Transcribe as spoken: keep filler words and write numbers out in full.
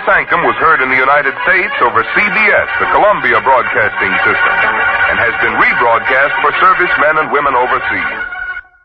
Sankum was heard in the United States over C B S, the Columbia Broadcasting System, and has been rebroadcast for servicemen and women overseas.